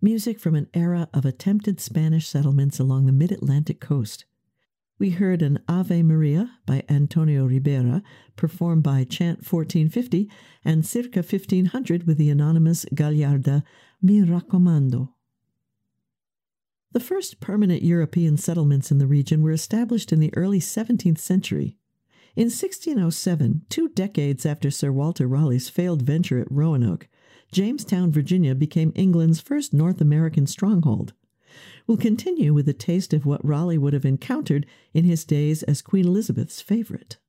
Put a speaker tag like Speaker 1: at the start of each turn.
Speaker 1: music from an era of attempted Spanish settlements along the mid-Atlantic coast. We heard an Ave Maria by Antonio Ribera, performed by Chant 1450 and Circa 1500 with the anonymous Gagliarda Mi Raccomando. The first permanent European settlements in the region were established in the early 17th century. In 1607, 2 decades after Sir Walter Raleigh's failed venture at Roanoke, Jamestown, Virginia became England's first North American stronghold. We'll continue with a taste of what Raleigh would have encountered in his days as Queen Elizabeth's favorite.